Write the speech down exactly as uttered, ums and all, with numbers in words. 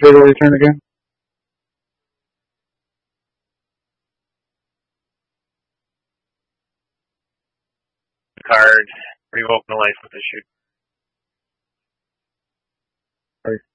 fatal return again? Card, revoke the license issued. Sorry.